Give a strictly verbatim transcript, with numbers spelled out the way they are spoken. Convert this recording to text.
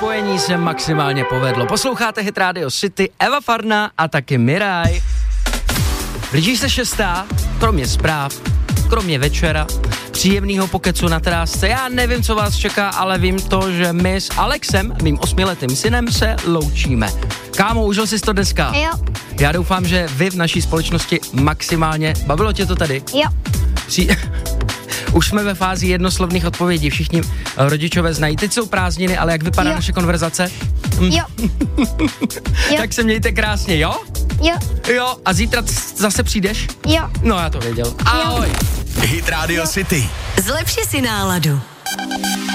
spojení se maximálně povedlo. Posloucháte Hit Radio City, Eva Farna a taky Miraj. Blíží se šestá, kromě zpráv, kromě večera, příjemného pokecu na terásce. Já nevím, co vás čeká, ale vím to, že my s Alexem, mým osmiletým synem, se loučíme. Kámo, užil jsi to dneska? Jo. Já doufám, že vy v naší společnosti maximálně... Bavilo tě to tady? Jo. Při... Už jsme ve fázi jednoslovných odpovědí, všichni rodičové znají. Teď jsou prázdniny, ale jak vypadá Jo. naše konverzace? Jo. Jo. Tak se mějte krásně, jo? Jo. Jo, a zítra c- zase přijdeš? Jo. No, já to věděl. Ahoj. Hit Radio City. Zlepši si náladu.